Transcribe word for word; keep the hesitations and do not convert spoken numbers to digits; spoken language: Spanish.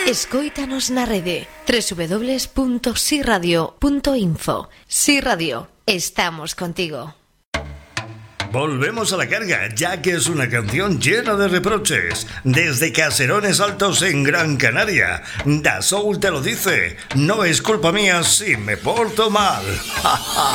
Escóitanos na rede doble u doble u doble u punto si radio punto info. Si Radio, estamos contigo. Volvemos a la carga, ya que es una canción llena de reproches. Desde Caserones Altos en Gran Canaria, Da Soul te lo dice. No es culpa mía si me porto mal. ¡Ja, ja!